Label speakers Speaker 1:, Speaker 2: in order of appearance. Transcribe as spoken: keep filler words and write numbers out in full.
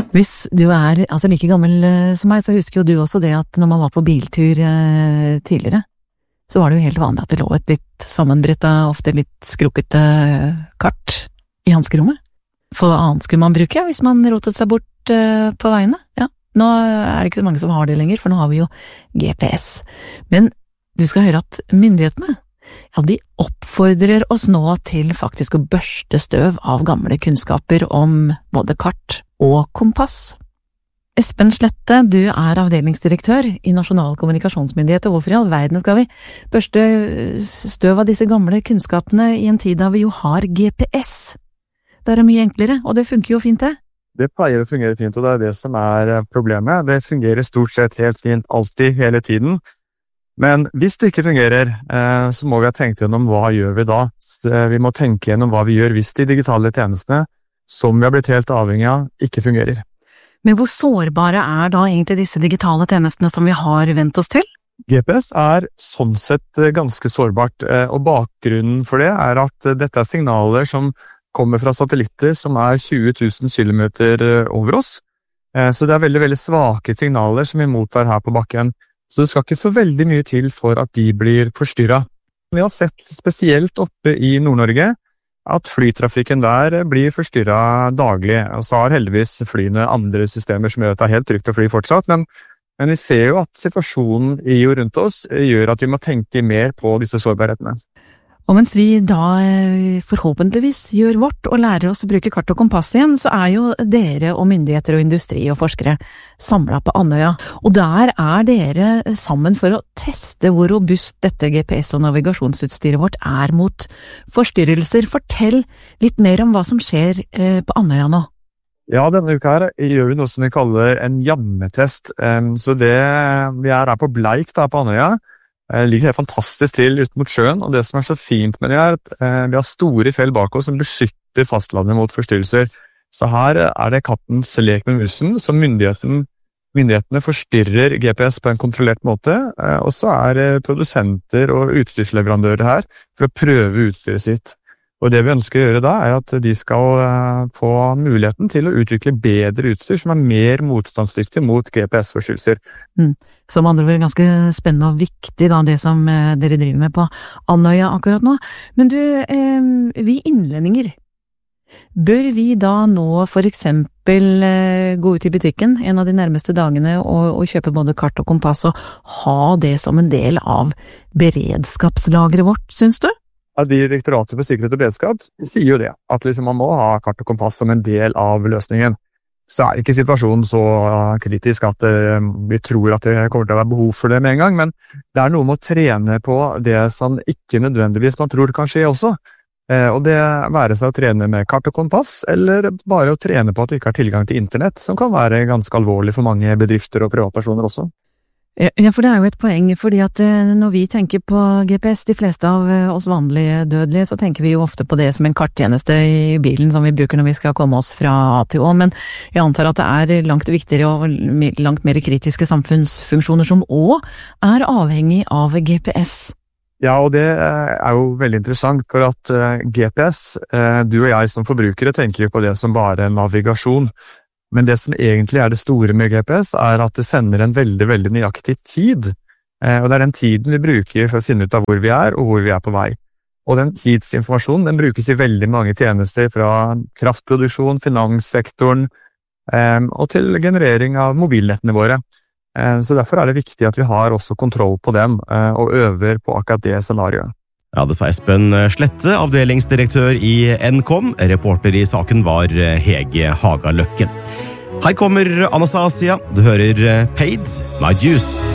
Speaker 1: Hvis du er altså like gammel eh, som meg, så husker jo du også det at når man var på biltur eh, tidligere, så var det jo helt vanlig at det lå et litt sammenbrettet, ofte litt skrukkete kart i hanskerommet. For hva annet skulle man bruke hvis man rotet seg bort eh, på veiene? Ja, nå er det ikke så mange som har det lenger, for nå har vi jo G P S. Men du skal høre at myndighetene, ja, de oppfordrer oss nå til faktisk å børste støv av gamle kunnskaper om både kart og kompass. Espen Slette, du er avdelingsdirektør i Nasjonal kommunikasjonsmyndighet, og hvorfor i all verden skal vi børste støv av disse gamle kunnskapene i en tid da vi jo har G P S? Det er mye enklere, og det funker jo fint det.
Speaker 2: Det pleier å fungere fint, og det er det som er problemet. Det fungerer stort sett helt fint, alltid, hele tiden. Men hvis det ikke fungerer, så må vi ha tenkt gjennom hva gjør vi da. Vi må tenke gjennom hva vi gjør hvis de digitale tjenestene, som vi har blitt helt avhengig av, ikke fungerer.
Speaker 1: Men hvor sårbare er da egentlig disse digitale tjenestene som vi har vent oss til?
Speaker 2: G P S er sånn sett ganske sårbart, og bakgrunnen for det er at dette er signaler som kommer fra satellitter som er tjue tusen kilometer over oss. Så det er veldig, veldig svake signaler som vi mottar her på bakken. Så det skal ikke så veldig mye til for at de blir forstyrret. Vi har sett spesielt oppe i Nord-Norge at flytrafikken der blir forstyrret daglig. Og så har heldigvis flyene andre systemer som gjør at det er helt trygt å fly fortsatt, men, men vi ser jo at situasjonen i og rundt oss gjør at vi må tenke mer på disse sårbarhetene.
Speaker 1: Og mens vi da forhåpentligvis gjør vårt og lærer oss å bruke kart og kompass igjen, så er jo dere og myndigheter og industri og forskere samlet på Andøya. Og der er dere sammen for å teste hvor robust dette G P S- og navigasjonsutstyret vårt er mot forstyrrelser. Fortell litt mer om hva som skjer på Andøya nå.
Speaker 2: Ja, denne uka her gjør vi noe som vi kaller en jammetest. Så det, vi er her på Bleik da på Andøya. Det ligger helt fantastisk til ut mot sjøen, og det som er så fint med det er at eh, vi har store fjell bak oss som beskytter fastlandet mot forstyrrelser. Så her er det kattens lek med musen, så myndigheten, myndighetene forstyrrer G P S på en kontrollert måte, eh, og så er eh, produsenter og utstyrsleverandører her for å prøve utstyret sitt. Og det vi ønsker å gjøre da er at de skal eh, få muligheten til å utvikle bedre utstyr som er mer motstandsdyktig mot G P S-forstyrrelser.
Speaker 1: Mm. Som andre vil ganske spennende og viktig da, det som eh, dere driver med på Andøya akkurat nå. Men du, eh, vi innlendinger, bør vi da nå for eksempel eh, gå ut i butikken en av de nærmeste dagene og, og kjøpe både kart og kompass og ha det som en del av beredskapslageret vårt, synes du?
Speaker 2: Ja, Direktoratet for sikkerhet og beredskap sier jo det, at liksom man må ha kart og kompass som en del av løsningen. Så er ikke situasjonen så kritisk at uh, vi tror at det kommer til å være behov for det med en gang, men det er noe med å trene på det som ikke nødvendigvis man tror kan skje også. Uh, og det være seg å trene med kart og kompass, eller bare å trene på at du ikke har tilgang til internett, som kan være ganske alvorlig for mange bedrifter og privatpersoner også.
Speaker 1: Ja, for det er jo et poeng, fordi at når vi tenker på G P S, de fleste av oss vanlige dødelige, så tenker vi jo ofte på det som en karttjeneste i bilen som vi bruker når vi skal komme oss fra A til Å, men jeg antar at det er langt viktigere og langt mer kritiske samfunnsfunksjoner som også er avhengig av G P S.
Speaker 2: Ja, og det er jo veldig interessant, for at G P S, du og jeg som forbrukere tenker jo på det som bare navigasjon. Men det som egentlig er det store med G P S, er at det sender en veldig, veldig nøyaktig tid. Og det er den tiden vi bruker for å finne ut av hvor vi er, og hvor vi er på vei. Og den tidsinformasjonen, den brukes i veldig mange tjenester, fra kraftproduksjon, finanssektoren, og til generering av mobilnettene våre. Så derfor er det viktig at vi har også kontroll på dem, og øver på akkurat det scenarioet.
Speaker 3: Ja, det sa Espen Slette, avdelingsdirektør i Nkom. Reporter i saken var Hege Hagaløkken. Her kommer Anastasia. Du hører Paid My Juice.